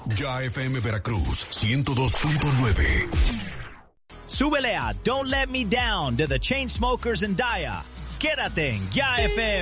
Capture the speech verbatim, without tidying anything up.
Ya F M Veracruz, ciento dos punto nueve. Súbele a Don't Let Me Down de The Chainsmokers and Daya. Quédate en Ya F M.